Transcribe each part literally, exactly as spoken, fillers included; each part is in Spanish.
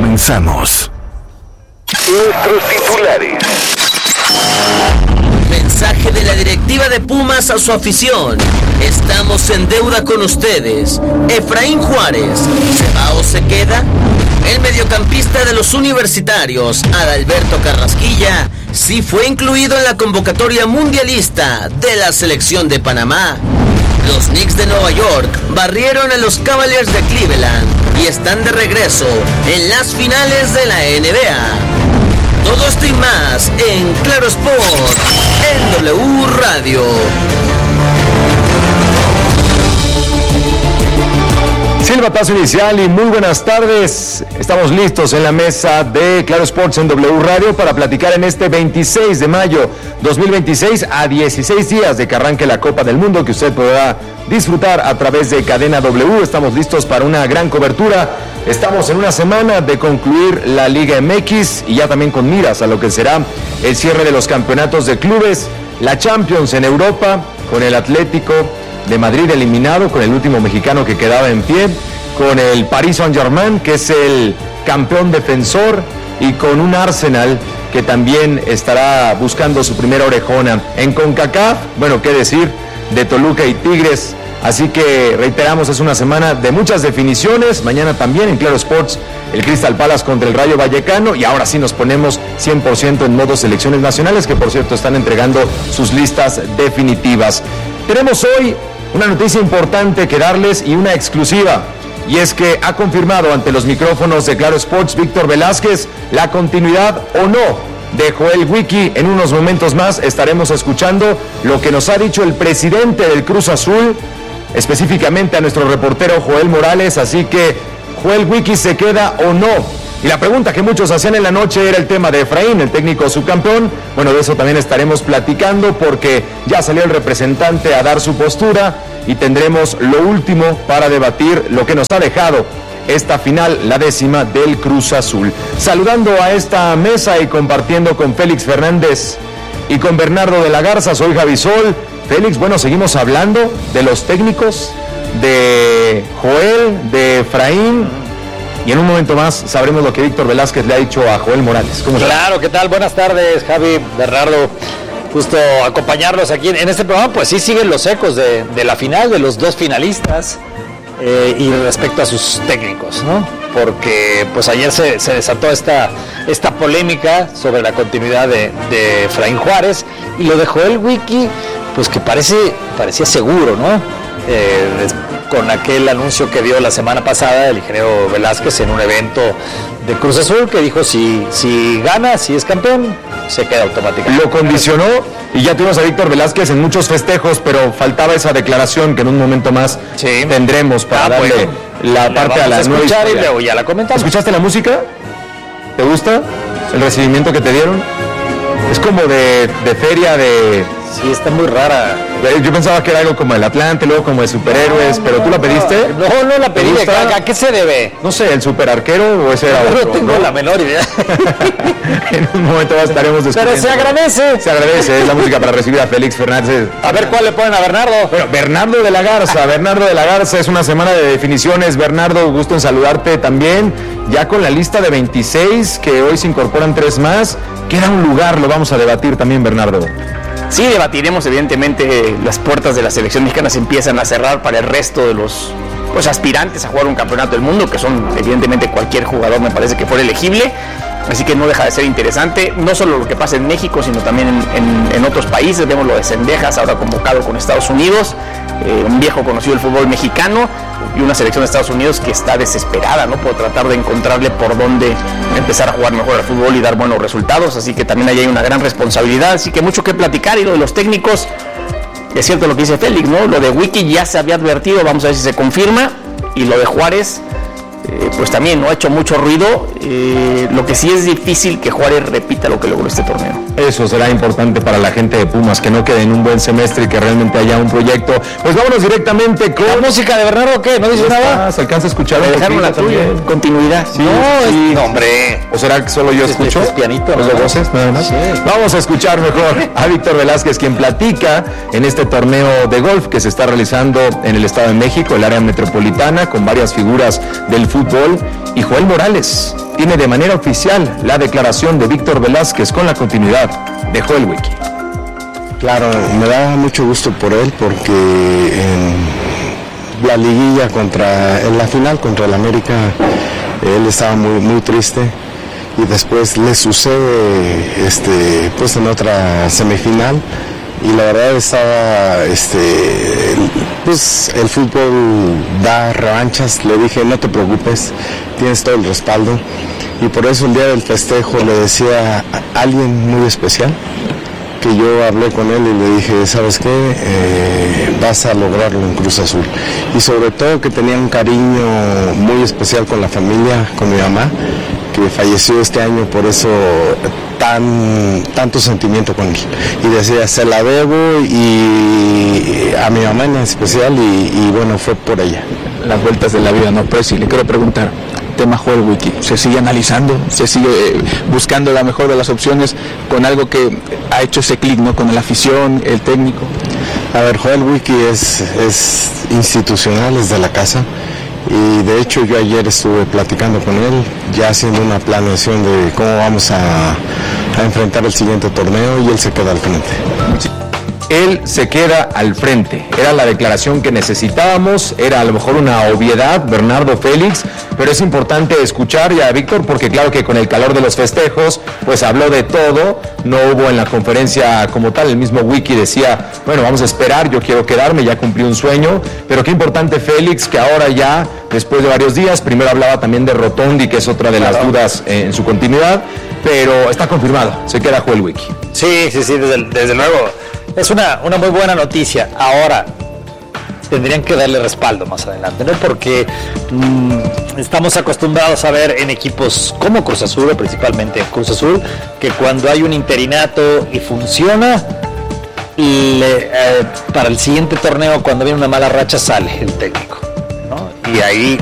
Comenzamos. Nuestros titulares. Mensaje de la directiva de Pumas a su afición. Estamos en deuda con ustedes. Efraín Juárez, ¿se va o se queda? El mediocampista de los universitarios, Adalberto Carrasquilla, sí fue incluido en la convocatoria mundialista de la selección de Panamá. Los Knicks de Nueva York barrieron a los Cavaliers de Cleveland y están de regreso en las finales de la N B A. Todo esto y más en Claro Sport, en W Radio. Silbatazo inicial y muy buenas tardes. Estamos listos en la mesa de Claro Sports en W Radio para platicar en este veintiséis de mayo dos mil veintiséis, a dieciséis días de que arranque la Copa del Mundo, que usted podrá disfrutar a través de Cadena W. Estamos listos para una gran cobertura. Estamos en una semana de concluir la Liga M X y ya también con miras a lo que será el cierre de los campeonatos de clubes, la Champions en Europa, con el Atlético de Madrid eliminado, con el último mexicano que quedaba en pie, con el Paris Saint-Germain, que es el campeón defensor, y con un Arsenal que también estará buscando su primera orejona. En CONCACAF, bueno, qué decir de Toluca y Tigres. Así que reiteramos, es una semana de muchas definiciones. Mañana también en Claro Sports, el Crystal Palace contra el Rayo Vallecano. Y ahora sí nos ponemos cien por ciento en modo selecciones nacionales, que por cierto están entregando sus listas definitivas. Tenemos hoy una noticia importante que darles y una exclusiva. Y es que ha confirmado ante los micrófonos de Claro Sports Víctor Velázquez la continuidad o no de Joel Wiki. En unos momentos más estaremos escuchando lo que nos ha dicho el presidente del Cruz Azul, específicamente a nuestro reportero Joel Morales. Así que, ¿Joel Wiki se queda o no? Y la pregunta que muchos hacían en la noche era el tema de Efraín, el técnico subcampeón. Bueno, de eso también estaremos platicando, porque ya salió el representante a dar su postura y tendremos lo último para debatir lo que nos ha dejado esta final, la décima del Cruz Azul. Saludando a esta mesa y compartiendo con Félix Fernández y con Bernardo de la Garza, soy Javi Sol. Félix, bueno, seguimos hablando de los técnicos, de Joel, de Efraín, y en un momento más sabremos lo que Víctor Velázquez le ha dicho a Joel Morales. ¿Cómo está? Claro, ¿qué tal? Buenas tardes, Javi, Bernardo. Justo acompañarlos aquí en este programa, pues sí siguen los ecos de, de la final, de los dos finalistas, eh, y respecto a sus técnicos, ¿no? Porque pues ayer se, se desató esta, esta polémica sobre la continuidad de, de Efraín Juárez, y lo de Joel Wiki, pues que parece, parecía seguro, ¿no? Eh, con aquel anuncio que dio la semana pasada el ingeniero Velázquez en un evento de Cruz Azul, que dijo si, si gana, si es campeón, se queda automáticamente. Lo condicionó y ya tuvimos a Víctor Velázquez en muchos festejos, pero faltaba esa declaración que en un momento más sí tendremos para ah, darle bueno, la parte a la nueva historia. Y luego ya la comentamos. ¿Escuchaste la música? ¿Te gusta el recibimiento que te dieron? Es como de, de feria de... Sí, está muy rara. Yo pensaba que era algo como el Atlante, luego como de superhéroes, no, pero ¿tú la pediste? No, no la pedí. ¿A qué se debe? No sé, ¿el superarquero o ese era no, otro? No tengo ¿no? la menor idea. En un momento más estaremos descubriendo. Pero se agradece. Se agradece, es la música para recibir a Félix Fernández. A ver cuál le ponen a Bernardo. Bueno, Bernardo de la Garza, Bernardo de la Garza, es una semana de definiciones. Bernardo, gusto en saludarte también. Ya con la lista de veintiséis, que hoy se incorporan tres más, queda un lugar, lo vamos a debatir también, Bernardo. Sí, debatiremos, evidentemente las puertas de la selección mexicana se empiezan a cerrar para el resto de los pues, aspirantes a jugar un campeonato del mundo, que son evidentemente cualquier jugador, me parece que fuera elegible, así que no deja de ser interesante, no solo lo que pasa en México, sino también en, en, en otros países. Vemos lo de Cendejas, ahora convocado con Estados Unidos, eh, un viejo conocido del fútbol mexicano, y una selección de Estados Unidos que está desesperada, ¿no?, por tratar de encontrarle por dónde empezar a jugar mejor al fútbol y dar buenos resultados, así que también ahí hay una gran responsabilidad, así que mucho que platicar. Y lo de los técnicos, es cierto lo que dice Félix, ¿no? Lo de Wiki ya se había advertido, vamos a ver si se confirma, y lo de Juárez, eh, pues también no ha hecho mucho ruido. Eh, lo que sí es difícil que Juárez repita lo que logró este torneo. Eso será importante para la gente de Pumas, que no quede en un buen semestre y que realmente haya un proyecto. Pues vámonos directamente con... ¿La música de Bernardo qué? ¿No dice nada? ¿Se alcanza a escuchar? Dejaron la tuya. Continuidad. Sí, no, sí. Es... no, hombre. ¿O será que solo yo escucho? Es, es pianito. ¿Los de voces? Nada más. Sí. Vamos a escuchar mejor a Víctor Velázquez, quien platica en este torneo de golf que se está realizando en el Estado de México, el área metropolitana, con varias figuras del fútbol, y Joel Morales, tiene de manera oficial la declaración de Víctor Velázquez con la continuidad de Joel Wiki. Claro, me da mucho gusto por él porque en la liguilla contra, en la final contra el América, él estaba muy, muy triste y después le sucede este, pues en otra semifinal. Y la verdad estaba, este, pues el fútbol da revanchas, le dije no te preocupes, tienes todo el respaldo y por eso el día del festejo le decía a alguien muy especial que yo hablé con él y le dije, ¿sabes qué? Eh, vas a lograrlo en Cruz Azul. Y sobre todo que tenía un cariño muy especial con la familia, con mi mamá, que falleció este año, por eso tan tanto sentimiento con él. Y decía, se la debo y a mi mamá en especial y, y bueno, fue por ella. Las vueltas de la vida, ¿no? Pues sí, le quiero preguntar, tema Joel Wiki, ¿se sigue analizando? ¿Se sigue eh, buscando la mejor de las opciones con algo que ha hecho ese clic, ¿no? Con la afición, el técnico. A ver, Joel Wiki es, es institucional, es de la casa. Y de hecho yo ayer estuve platicando con él, ya haciendo una planeación de cómo vamos a, a enfrentar el siguiente torneo y él se queda al frente. Él se queda al frente. Era la declaración que necesitábamos, era a lo mejor una obviedad, Bernardo Félix, pero es importante escuchar ya a Víctor porque claro que con el calor de los festejos, pues habló de todo, no hubo en la conferencia como tal, el mismo Wiki decía, bueno, vamos a esperar, yo quiero quedarme, ya cumplí un sueño, pero qué importante Félix que ahora ya, después de varios días, primero hablaba también de Rotondi, que es otra de las dudas eh, en su continuidad, pero está confirmado, se queda Joel Wiki. Sí, sí, sí, desde, desde luego. Es una, una muy buena noticia. Ahora, tendrían que darle respaldo más adelante, ¿no? Porque mmm, estamos acostumbrados a ver en equipos como Cruz Azul, principalmente Cruz Azul, que cuando hay un interinato y funciona, le, eh, para el siguiente torneo, cuando viene una mala racha, sale el técnico, ¿no? Y ahí,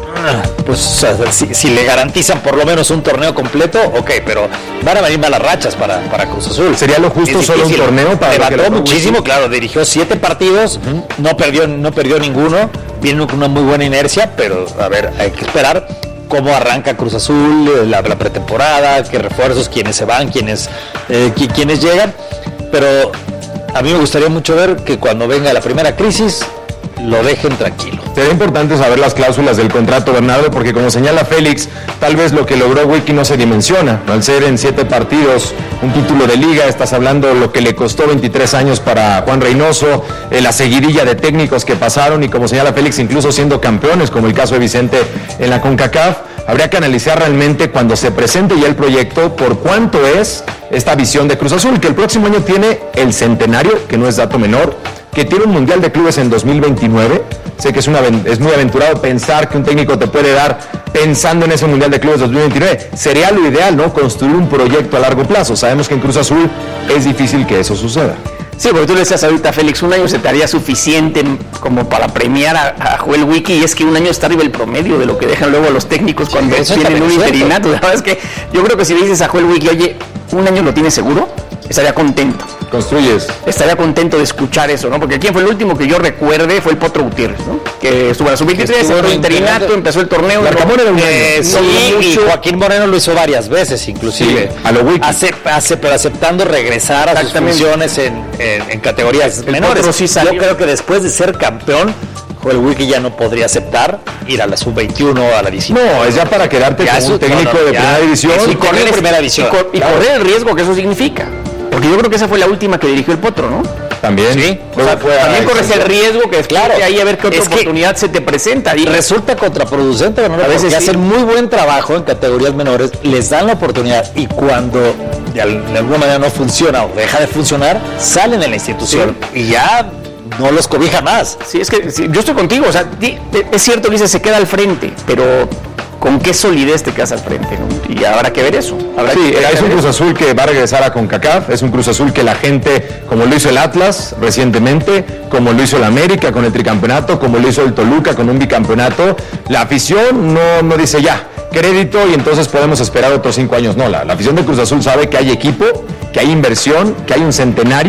pues si, si le garantizan por lo menos un torneo completo, ok, pero van a venir malas rachas para, para Cruz Azul. ¿Sería lo justo solo un torneo? Para levantó muchísimo, claro, dirigió siete partidos, uh-huh. no perdió no perdió ninguno, viene con una muy buena inercia, pero a ver, hay que esperar cómo arranca Cruz Azul, la, la pretemporada, qué refuerzos, quiénes se van, quiénes, eh, quiénes llegan, pero a mí me gustaría mucho ver que cuando venga la primera crisis, lo dejen tranquilo. Sería importante saber las cláusulas del contrato, Bernardo, porque como señala Félix, tal vez lo que logró Wiki no se dimensiona. Al ser en siete partidos un título de liga, estás hablando lo que le costó veintitrés años para Juan Reynoso, eh, la seguidilla de técnicos que pasaron y como señala Félix, incluso siendo campeones, como el caso de Vicente en la CONCACAF. Habría que analizar realmente cuando se presente ya el proyecto por cuánto es esta visión de Cruz Azul, que el próximo año tiene el centenario, que no es dato menor, que tiene un Mundial de Clubes en dos mil veintinueve. Sé que es, una, es muy aventurado pensar que un técnico te puede dar pensando en ese Mundial de Clubes dos mil veintinueve. Sería lo ideal, ¿no? Construir un proyecto a largo plazo. Sabemos que en Cruz Azul es difícil que eso suceda. Sí, porque tú le decías ahorita, Félix, un año se te haría suficiente como para premiar a, a Joel Wiki, y es que un año está arriba el promedio de lo que dejan luego los técnicos cuando sí, tienen un interinato. La verdad es que yo creo que si le dices a Joel Wiki, oye, un año lo tienes seguro, estaría contento. Construyes. Estaría contento de escuchar eso, ¿no? Porque quién fue el último que yo recuerde fue el Potro Gutiérrez, ¿no? Que estuvo en la sub veintitrés, se fue interinato, empezó el torneo. Larcamón era un año. Eh, sí, no, y Joaquín Moreno lo hizo varias veces, inclusive. Sí, a lo Wiki. Hace, hace, pero aceptando regresar a sus funciones en, en, en categorías el menores. Sí, yo creo que después de ser campeón, Joel Wiki ya no podría aceptar ir a la sub veintiuno, a la diecinueve. No, es ya para quedarte ya como un técnico no, no, de ya, primera división. Y correr primera división. Y, cor, y claro. correr el riesgo que eso significa. Porque yo creo que esa fue la última que dirigió el Potro, ¿no? También. Sí. O sea, también corres el riesgo que es claro. ahí a ver qué otra es oportunidad se te presenta. Y resulta contraproducente, ¿no? A veces sí. hacen muy buen trabajo en categorías menores, les dan la oportunidad y cuando de alguna manera no funciona o deja de funcionar, salen de la institución sí. y ya no los cobija más. Sí, es que sí, yo estoy contigo, o sea, es cierto que dice se queda al frente, pero ¿con qué solidez te quedas al frente, ¿no? Y habrá que ver eso. Habrá sí, que es un Cruz Azul que va a regresar a CONCACAF, es un Cruz Azul que la gente, como lo hizo el Atlas recientemente, como lo hizo el América con el tricampeonato, como lo hizo el Toluca con un bicampeonato, la afición no, no dice ya, crédito y entonces podemos esperar otros cinco años. No, la, la afición de Cruz Azul sabe que hay equipo, que hay inversión, que hay un centenario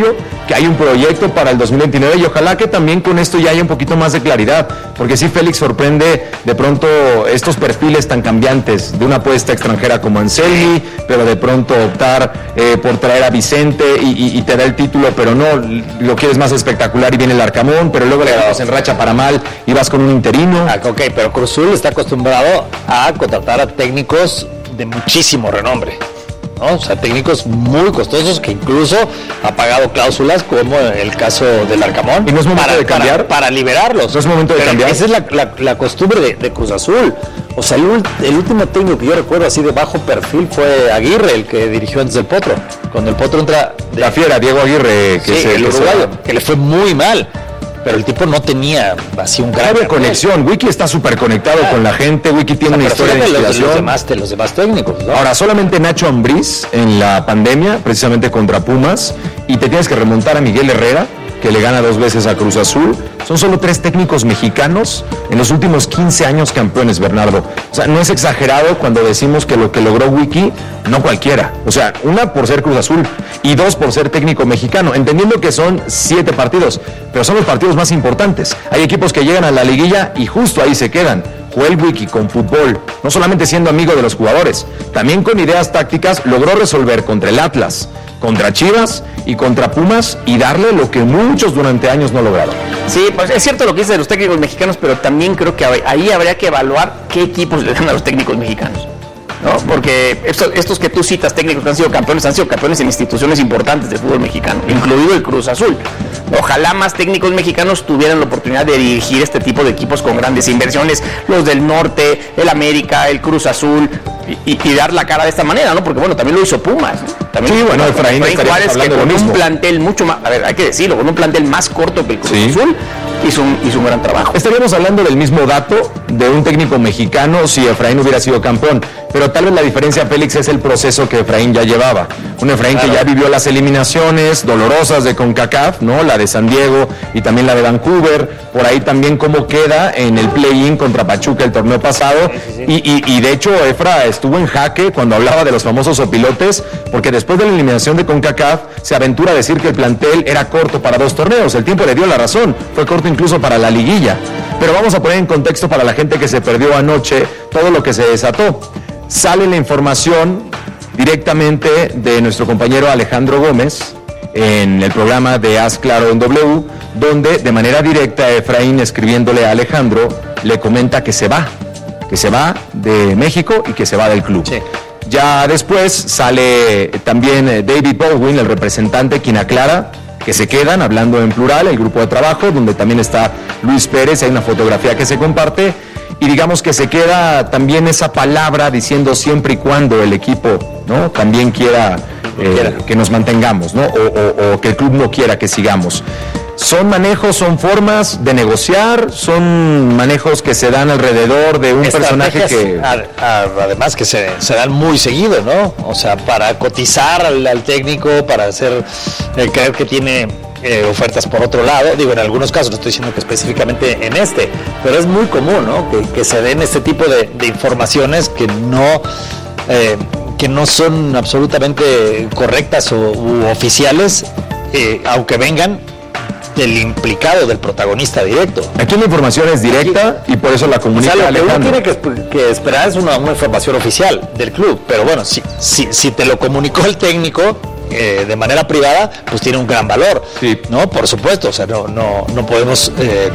que hay un proyecto para el dos mil veintinueve y ojalá que también con esto ya haya un poquito más de claridad, porque sí, Félix, sorprende de pronto estos perfiles tan cambiantes de una apuesta extranjera como Anselmi, pero de pronto optar eh, por traer a Vicente y, y, y te da el título, pero no, lo quieres más espectacular y viene el Arcamón, pero luego le das en racha para mal y vas con un interino. Ah, ok, pero Cruz Azul está acostumbrado a contratar a técnicos de muchísimo renombre, ¿no? O sea, técnicos muy costosos que incluso ha pagado cláusulas como el caso del Arcamón. ¿Y no es momento para, de cambiar? Para, para liberarlos. ¿No es momento de Pero cambiar? Esa es la, la, la costumbre de, de Cruz Azul. O sea, el, el último técnico que yo recuerdo así de bajo perfil fue Aguirre, el que dirigió antes del Potro. Cuando el Potro entra... De, la fiera, Diego Aguirre, que sí, se, el que uruguayo, se... que le fue muy mal. Pero el tipo no tenía así un gran... Había conexión, Wiki está súper conectado ah, con la gente, Wiki tiene o sea, una historia de inspiración. Los, los, demás, los demás técnicos, ¿no? Ahora, solamente Nacho Ambriz en la pandemia, precisamente contra Pumas, y te tienes que remontar a Miguel Herrera, que le gana dos veces a Cruz Azul. Son solo tres técnicos mexicanos en los últimos quince años campeones, Bernardo. O sea, no es exagerado cuando decimos que lo que logró Wiki, no cualquiera. O sea, una por ser Cruz Azul y dos por ser técnico mexicano, entendiendo que son siete partidos, pero son los partidos más importantes. Hay equipos que llegan a la liguilla y justo ahí se quedan. Joel Wiki con fútbol, no solamente siendo amigo de los jugadores, también con ideas tácticas logró resolver contra el Atlas, contra Chivas y contra Pumas y darle lo que muchos durante años no lograron. Sí, pues es cierto lo que dice de los técnicos mexicanos, pero también creo que ahí habría que evaluar qué equipos le dan a los técnicos mexicanos, ¿no? Porque estos, estos que tú citas, técnicos que han sido campeones, han sido campeones en instituciones importantes del fútbol mexicano, incluido el Cruz Azul. Ojalá más técnicos mexicanos tuvieran la oportunidad de dirigir este tipo de equipos con grandes inversiones, los del norte, el América, el Cruz Azul, y, y, y dar la cara de esta manera, ¿no? Porque bueno, también lo hizo Pumas, ¿no? También sí, bueno, Efraín, Efraín Juárez, que con un plantel mucho más, a ver, hay que decirlo, con un plantel más corto que el Cruz sí. Azul, hizo un, hizo un gran trabajo. Estaríamos hablando del mismo dato de un técnico mexicano si Efraín hubiera sido campeón, pero tal vez la diferencia, Félix, es el proceso que Efraín ya llevaba. Un Efraín claro. que ya vivió las eliminaciones dolorosas de CONCACAF, ¿no? La de San Diego y también la de Vancouver, por ahí también cómo queda en el play-in contra Pachuca el torneo pasado, sí, sí, sí. Y, y, y de hecho Efra estuvo en jaque cuando hablaba de los famosos opilotes, porque después de la eliminación de CONCACAF se aventura a decir que el plantel era corto para dos torneos, el tiempo le dio la razón, fue corto incluso para la liguilla, pero vamos a poner en contexto para la gente que se perdió anoche todo lo que se desató. Sale la información directamente de nuestro compañero Alejandro Gómez en el programa de Haz Claro en W, donde de manera directa Efraín, escribiéndole a Alejandro, le comenta que se va, que se va de México y que se va del club. Sí. Ya después sale también David Baldwin, el representante, quien aclara que se quedan, hablando en plural, el grupo de trabajo, donde también está Luis Pérez, hay una fotografía que se comparte, y digamos que se queda también esa palabra diciendo siempre y cuando el equipo, ¿no?, también quiera, eh, que nos mantengamos, ¿no?, o, o, o que el club no quiera que sigamos. Son manejos, son formas de negociar, son manejos que se dan alrededor de un personaje que... A, a, además que se, se dan muy seguido, ¿no? O sea, para cotizar al, al técnico, para hacer eh, creer que tiene eh, ofertas por otro lado. Digo, en algunos casos, no estoy diciendo que específicamente en este, pero es muy común, ¿no? Que, que se den este tipo de, de informaciones que no... Eh, que no son absolutamente correctas o u oficiales, eh, aunque vengan del implicado, del protagonista directo. Aquí la información es directa y por eso la comunica. O sea, lo que uno tiene que, que esperar es una, una información oficial del club, pero bueno, si, si, si te lo comunicó el técnico eh, de manera privada, pues tiene un gran valor, sí. ¿No? Por supuesto, o sea, no, no, no podemos eh,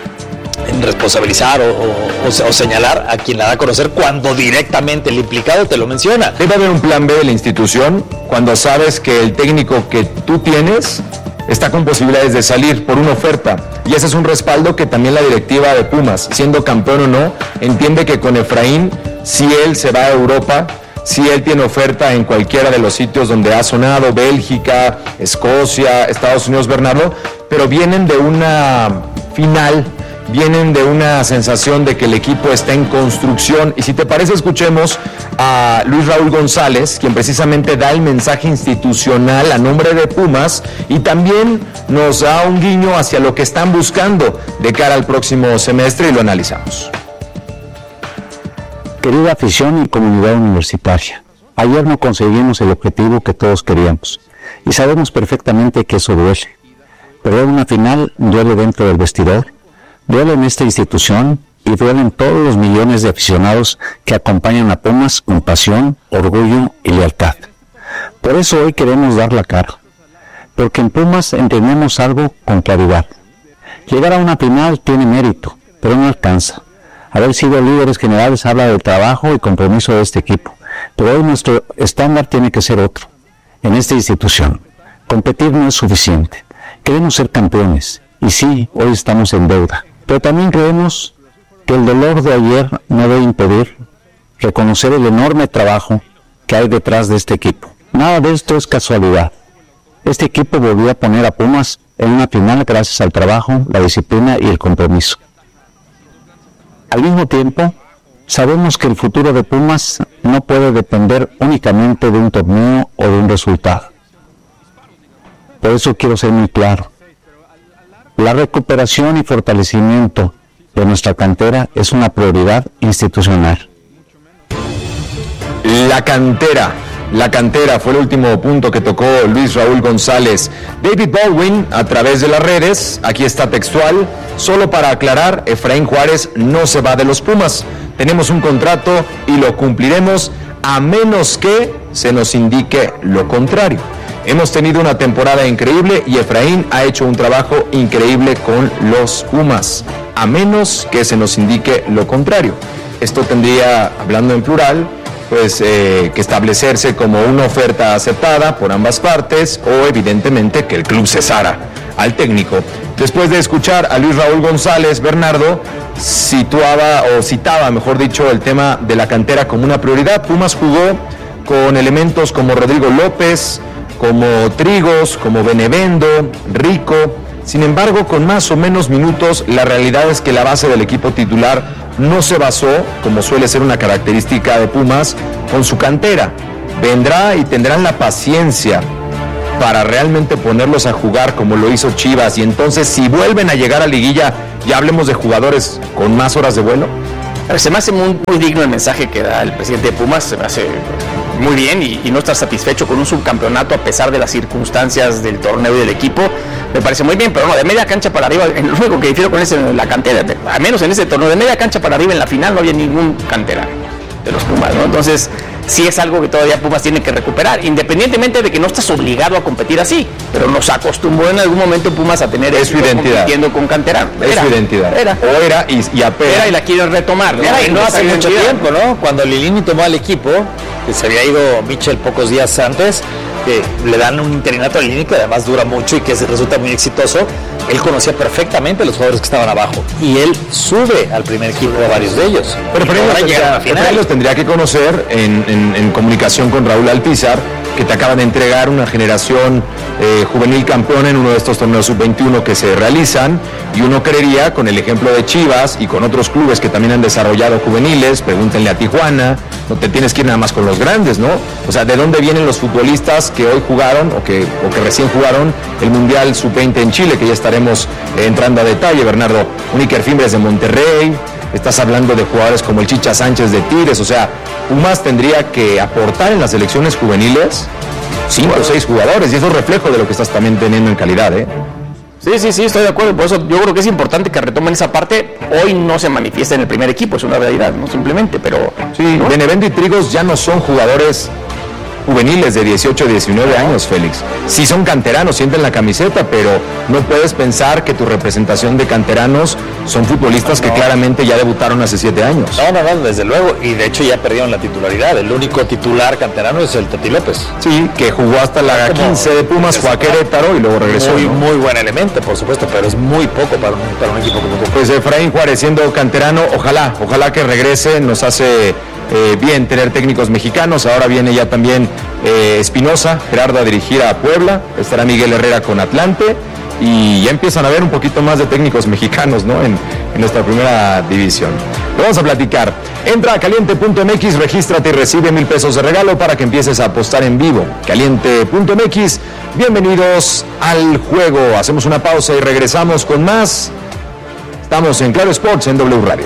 responsabilizar o, o, o, o señalar a quien la da a conocer cuando directamente el implicado te lo menciona. Debe haber un plan B de la institución cuando sabes que el técnico que tú tienes está con posibilidades de salir por una oferta, y ese es un respaldo que también la directiva de Pumas, siendo campeón o no, entiende que con Efraín, si él se va a Europa, si él tiene oferta en cualquiera de los sitios donde ha sonado, Bélgica, Escocia, Estados Unidos, Bernardo, pero vienen de una final, vienen de una sensación de que el equipo está en construcción, y si te parece escuchemos a Luis Raúl González, quien precisamente da el mensaje institucional a nombre de Pumas y también nos da un guiño hacia lo que están buscando de cara al próximo semestre, y lo analizamos. Querida afición y comunidad universitaria, ayer no conseguimos el objetivo que todos queríamos y sabemos perfectamente que eso duele. Perder una final duele dentro del vestidor, duele en esta institución y duelen todos los millones de aficionados que acompañan a Pumas con pasión, orgullo y lealtad. Por eso hoy queremos dar la cara, porque en Pumas entendemos algo con claridad. Llegar a una final tiene mérito, pero no alcanza. Haber sido líderes generales habla del trabajo y compromiso de este equipo, pero hoy nuestro estándar tiene que ser otro. En esta institución, competir no es suficiente. Queremos ser campeones, y sí, hoy estamos en deuda, pero también creemos que el dolor de ayer no debe impedir reconocer el enorme trabajo que hay detrás de este equipo. Nada de esto es casualidad. Este equipo volvió a poner a Pumas en una final gracias al trabajo, la disciplina y el compromiso. Al mismo tiempo, sabemos que el futuro de Pumas no puede depender únicamente de un torneo o de un resultado. Por eso quiero ser muy claro. La recuperación y fortalecimiento de nuestra cantera es una prioridad institucional. La cantera, la cantera fue el último punto que tocó Luis Raúl González. David Baldwin, a través de las redes, aquí está textual, solo para aclarar, Efraín Juárez no se va de los Pumas. Tenemos un contrato y lo cumpliremos a menos que se nos indique lo contrario. Hemos tenido una temporada increíble y Efraín ha hecho un trabajo increíble con los Pumas, a menos que se nos indique lo contrario. Esto tendría, hablando en plural, pues eh, que establecerse como una oferta aceptada por ambas partes o evidentemente que el club cesara al técnico. Después de escuchar a Luis Raúl González, Bernardo situaba o citaba, mejor dicho, el tema de la cantera como una prioridad. Pumas jugó con elementos como Rodrigo López, como Trigos, como Benevendo, Rico. Sin embargo, con más o menos minutos, la realidad es que la base del equipo titular no se basó, como suele ser una característica de Pumas, con su cantera. Vendrá y tendrán la paciencia para realmente ponerlos a jugar como lo hizo Chivas, y entonces si vuelven a llegar a liguilla, ya hablemos de jugadores con más horas de vuelo. Se me hace muy, muy digno el mensaje que da el presidente de Pumas, se me hace muy bien y, y no estar satisfecho con un subcampeonato a pesar de las circunstancias del torneo y del equipo, me parece muy bien, pero no, de media cancha para arriba, en lo único que difiero con ese, la cantera, de, al menos en ese torneo, de media cancha para arriba en la final no había ningún cantera de los Pumas, ¿no? Entonces sí es algo que todavía Pumas tiene que recuperar, independientemente de que no estás obligado a competir así, pero nos acostumbró en algún momento Pumas a tener es su identidad, compitiendo con canteranos. Es su identidad. Era. O era y, y apela. Era y la quieren retomar. ¿No? Era y no hace mucho tiempo, ¿no? Cuando Lilini tomó al equipo, que se había ido Michel pocos días antes, que le dan un interinato a Lilini que además dura mucho y que resulta muy exitoso. Él conocía perfectamente a los jugadores que estaban abajo y él sube al primer equipo a varios de ellos. Pero Efraín los tendría que conocer en, en, en comunicación con Raúl Alpizar, que te acaban de entregar una generación eh, juvenil campeón en uno de estos torneos sub veintiuno que se realizan, y uno creería, con el ejemplo de Chivas y con otros clubes que también han desarrollado juveniles, pregúntenle a Tijuana, no te tienes que ir nada más con los grandes, ¿no? O sea, ¿de dónde vienen los futbolistas que hoy jugaron o que, o que recién jugaron el Mundial sub veinte en Chile, que ya estaremos eh, entrando a detalle, Bernardo? Un Iker Fimbres de Monterrey, estás hablando de jugadores como el Chicha Sánchez de Tigres, o sea, Pumas tendría que aportar en las selecciones juveniles cinco o seis jugadores, y eso es reflejo de lo que estás también teniendo en calidad, ¿eh? Sí, sí, sí, estoy de acuerdo, por eso yo creo que es importante que retomen esa parte. Hoy no se manifiesta en el primer equipo, es una realidad, no simplemente, pero... Sí, ¿no? Benevendo y Trigos ya no son jugadores juveniles de dieciocho, diecinueve años, Félix. Sí son canteranos, sienten la camiseta, pero no puedes pensar que tu representación de canteranos son futbolistas no. que claramente ya debutaron hace siete años. No, no, no, desde luego, y de hecho ya perdieron la titularidad. El único titular canterano es el Tati López. Sí, que jugó hasta la Como quince de Pumas, fue a Querétaro y luego regresó. Muy, ¿no? muy buen elemento, por supuesto, pero es muy poco para un, para un equipo como Pumas. Pues Efraín Juárez siendo canterano, ojalá, ojalá que regrese, nos hace... Eh, bien tener técnicos mexicanos. Ahora viene ya también eh, Espinosa, Gerardo a dirigir a Puebla, estará Miguel Herrera con Atlante, y ya empiezan a ver un poquito más de técnicos mexicanos, ¿no? en, en nuestra primera división. Lo vamos a platicar. Entra a caliente punto m x, regístrate y recibe mil pesos de regalo para que empieces a apostar en vivo. caliente punto m x, bienvenidos al juego. Hacemos una pausa y regresamos con más. Estamos en Claro Sports en W Radio.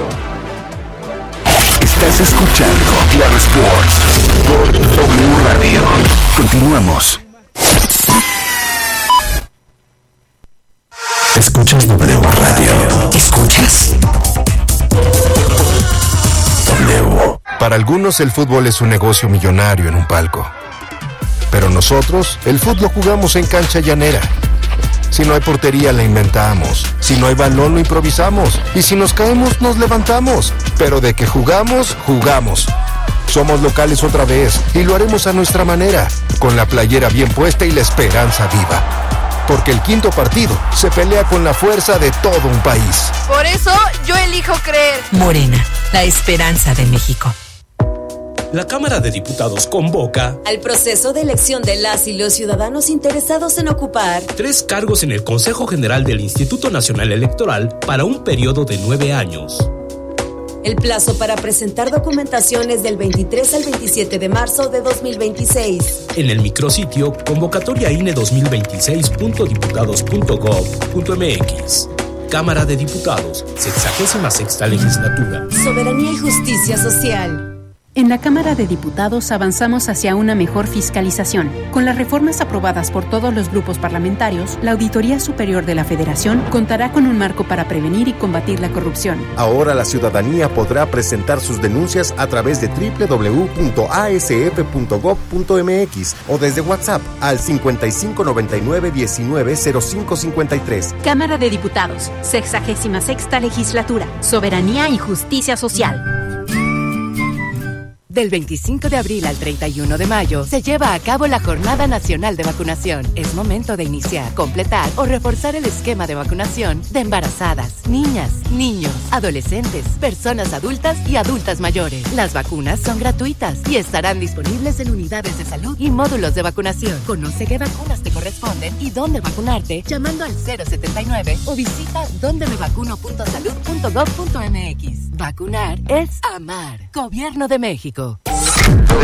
Estás escuchando Claro Sports por W Radio. Continuamos. Escuchas W Radio. ¿Escuchas? W. Para algunos el fútbol es un negocio millonario en un palco. Pero nosotros, el fútbol jugamos en cancha llanera. Si no hay portería, la inventamos. Si no hay balón, lo improvisamos. Y si nos caemos, nos levantamos. Pero de que jugamos, jugamos. Somos locales otra vez y lo haremos a nuestra manera, con la playera bien puesta y la esperanza viva. Porque el quinto partido se pelea con la fuerza de todo un país. Por eso yo elijo creer. Morena, la esperanza de México. La Cámara de Diputados convoca al proceso de elección de las y los ciudadanos interesados en ocupar tres cargos en el Consejo General del Instituto Nacional Electoral para un periodo de nueve años. El plazo para presentar documentación es del veintitrés al veintisiete de marzo de dos mil veintiséis. En el micrositio convocatoria I N E dos mil veintiséis punto diputados punto gob punto mx. Cámara de Diputados, sexagésima sexta legislatura. Soberanía y justicia social. En la Cámara de Diputados avanzamos hacia una mejor fiscalización. Con las reformas aprobadas por todos los grupos parlamentarios, la Auditoría Superior de la Federación contará con un marco para prevenir y combatir la corrupción. Ahora la ciudadanía podrá presentar sus denuncias a través de doble u doble u doble u punto a s f punto gob punto mx o desde WhatsApp al cincuenta y cinco noventa y nueve diecinueve cero cinco cincuenta y tres. Cámara de Diputados, sexagésima sexta legislatura. Soberanía y justicia social. Del veinticinco de abril al treinta y uno de mayo se lleva a cabo la Jornada Nacional de Vacunación. Es momento de iniciar, completar o reforzar el esquema de vacunación de embarazadas, niñas, niños, adolescentes, personas adultas y adultas mayores. Las vacunas son gratuitas y estarán disponibles en unidades de salud y módulos de vacunación. Conoce qué vacunas te corresponden y dónde vacunarte llamando al cero setenta y nueve o visita donde me vacuno punto salud punto gob punto mx. Vacunar es amar. Gobierno de México.